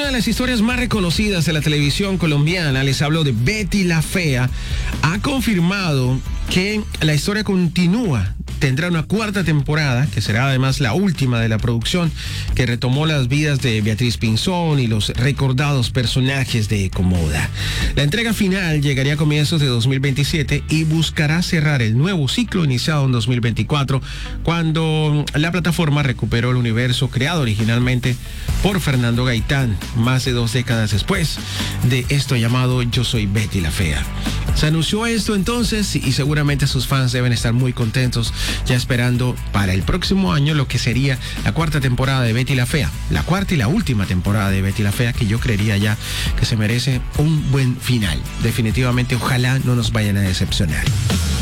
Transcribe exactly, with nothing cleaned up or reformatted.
de las historias más reconocidas de la televisión colombiana, les hablo de Betty la Fea, ha confirmado que la historia continúa. Tendrá una cuarta temporada, que será además la última de la producción, que retomó las vidas de Beatriz Pinzón y los recordados personajes de Comoda. La entrega final llegaría a comienzos de dos mil veintisiete y buscará cerrar el nuevo ciclo iniciado en dos mil veinticuatro, cuando la plataforma recuperó el universo creado originalmente por Fernando Gaitán, más de dos décadas después de esto llamado Yo Soy Betty la Fea. Se anunció esto entonces y seguramente sus fans deben estar muy contentos, ya esperando para el próximo año lo que sería la cuarta temporada de Betty la Fea, la cuarta y la última temporada de Betty la Fea, que yo creería ya que se merece un buen final. Definitivamente, ojalá no nos vayan a decepcionar.